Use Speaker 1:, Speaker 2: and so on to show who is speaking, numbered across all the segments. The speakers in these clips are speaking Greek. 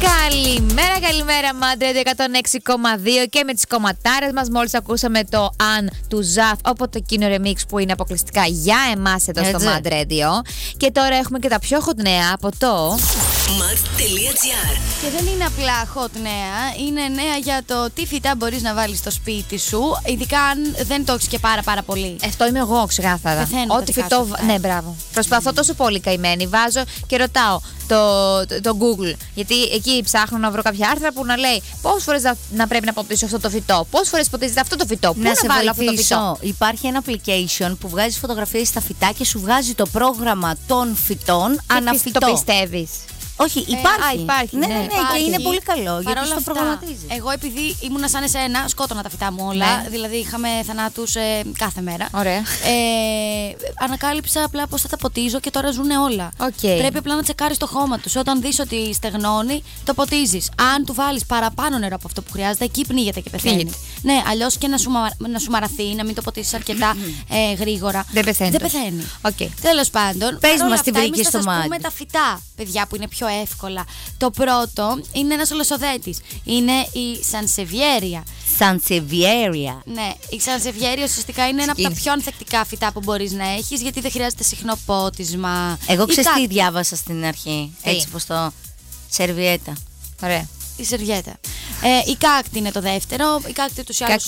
Speaker 1: Καλημέρα, Μάντρε 106,2 και με τις κομματάρες μας. Μόλις ακούσαμε το Αν του Ζαφ, οπότε εκείνο remix που είναι αποκλειστικά για εμάς εδώ στο Mad Radio. Και τώρα έχουμε και τα πιο hot νέα από το
Speaker 2: Mad.gr.
Speaker 3: Και δεν είναι απλά hot νέα, είναι νέα για το τι φυτά μπορείς να βάλεις στο σπίτι σου, ειδικά αν δεν το έχεις και πάρα πολύ.
Speaker 1: Αυτό είμαι εγώ, ξεκάθαρα. Ό,τι φυτό. Ναι, μπράβο. Προσπαθώ τόσο πολύ καημένη. Βάζω και ρωτάω το Google. Γιατί εκεί ψάχνω να βρω κάποια άρθρα που να λέει πόσες φορές να πρέπει να ποτίσω αυτό το φυτό, πόσες φορές ποτίζεται αυτό το φυτό, πού να βάλω αυτό το φυτό.
Speaker 4: Υπάρχει ένα application που βγάζει φωτογραφίες στα φυτά και σου βγάζει το πρόγραμμα των φυτών αναφυτό.
Speaker 1: Το πιστεύεις?
Speaker 4: Όχι, υπάρχει.
Speaker 1: Ναι,
Speaker 4: και είναι πολύ καλό γιατί το προγραμματίζει.
Speaker 3: Εγώ επειδή ήμουνα σαν εσένα, σκότωνα τα φυτά μου όλα. Ναι. Δηλαδή είχαμε θανάτους κάθε μέρα.
Speaker 1: Ωραία.
Speaker 3: Ανακάλυψα απλά πώς θα τα ποτίζω και τώρα ζουν όλα. Πρέπει απλά να τσεκάρεις το χώμα τους. Όταν δεις ότι στεγνώνει, το ποτίζεις. Αν του βάλεις παραπάνω νερό από αυτό που χρειάζεται, εκεί πνίγεται και πεθαίνει. Ναι, αλλιώς και να σου μαραθεί, να μην το ποτίσεις αρκετά γρήγορα. Δεν πεθαίνει. Τέλος πάντων,
Speaker 4: πες μας τι βρήκες στο μάτι.
Speaker 3: Με τα φυτά, παιδιά, που είναι πιο εύκολα. Το πρώτο είναι ένας ολοσοδέτης. Είναι η Sansevieria.
Speaker 4: Sansevieria.
Speaker 3: Ναι, η Sansevieria ουσιαστικά είναι ένα από τα πιο ανθεκτικά φυτά που μπορείς να έχεις, γιατί δεν χρειάζεται συχνό πότισμα.
Speaker 4: Εγώ ξέρεις τι διάβασα στην αρχή. Έτσι πως το. Σερβιέτα.
Speaker 1: Ωραία.
Speaker 3: Η σερβιέτα. Η κάκτη είναι το δεύτερο. Η κάκτη τους άλλους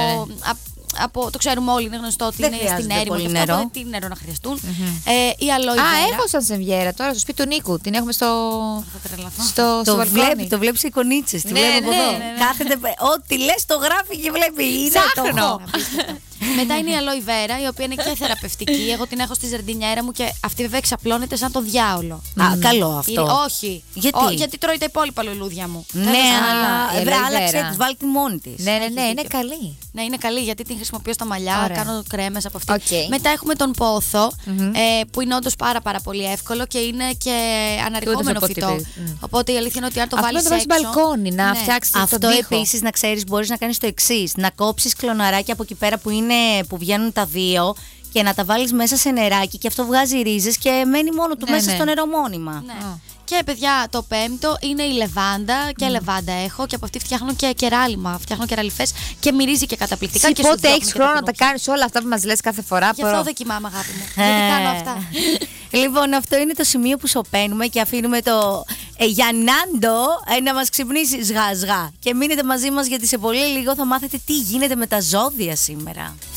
Speaker 3: το ξέρουμε όλοι, είναι γνωστό ότι είναι στην έρημο και αυτό, δεν είναι νερό να χρειαστούν. Η αλόη βέρα.
Speaker 1: Έχω Sansevieria τώρα στο σπίτι του Νίκου. Την έχουμε στο
Speaker 4: μπαλκόνι. Το βλέπεις σε εικονίτσες. Τη βλέπω από εδώ. Κάθεται, ό,τι λες το γράφει και βλέπει.
Speaker 1: Ψάχνω.
Speaker 3: Μετά είναι η αλόη βέρα, η οποία είναι και θεραπευτική. Εγώ την έχω στη ζαρντινιέρα μου και αυτή βέβαια εξαπλώνεται σαν το διάολο.
Speaker 4: Καλό αυτό.
Speaker 3: Όχι.
Speaker 4: Γιατί
Speaker 3: τρώει τα υπόλοιπα λουλούδια μου.
Speaker 4: Ναι, αλλά άλλαξε τη, βάλει τη μόνη τη.
Speaker 1: Ναι, είναι καλή.
Speaker 3: Ναι, είναι καλή γιατί την χρησιμοποιώ στα μαλλιά, κάνω κρέμες από αυτή. Μετά έχουμε τον πόθο, που είναι όντως πάρα πολύ εύκολο και είναι και αναρριχόμενο φυτό. Οπότε η αλήθεια είναι ότι αν το βάλεις έξω.
Speaker 1: Αυτό το βάλεις μπαλκόνι, να φτιάξεις τον τοίχο.
Speaker 4: Αυτό επίσης να ξέρεις, μπορείς να κάνεις το εξής. Να κόψεις κλωναράκια από εκεί πέρα που βγαίνουν τα δύο και να τα βάλεις μέσα σε νεράκι και αυτό βγάζει ρίζες και μένει μόνο του μέσα στο νερό μόνιμα.
Speaker 3: Ναι. Και παιδιά, το πέμπτο είναι η λεβάντα. Και λεβάντα έχω και από αυτή φτιάχνω και κεράλιμα. Φτιάχνω κεραλιφές και μυρίζει και καταπληκτικά.
Speaker 1: Και πότε έχεις χρόνο να τα κάνεις όλα αυτά που μας λες κάθε φορά?
Speaker 3: Γι' αυτό δοκιμάμαι, αγάπη μου. Γιατί κάνω αυτά.
Speaker 4: Λοιπόν, αυτό είναι το σημείο που σωπαίνουμε και αφήνουμε το Γιαννάντο να μας ξυπνήσει σγά. Και μείνετε μαζί μας γιατί σε πολύ λίγο θα μάθετε τι γίνεται με τα ζώδια σήμερα.